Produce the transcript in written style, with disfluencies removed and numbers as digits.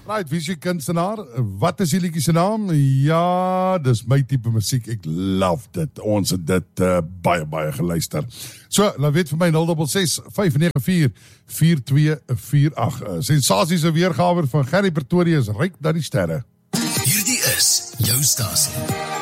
Right, wie is die kunstenaar? Wat is die liedjie se naam? Ja, dis my tipe musiek. Ek love dit. Ons het dit baie geluister. So, laat weet vir my 066 594 4248. Sensasiese weergawe van Gerrie Pretorius, ryk na die sterre. Hierdie is jou stasie.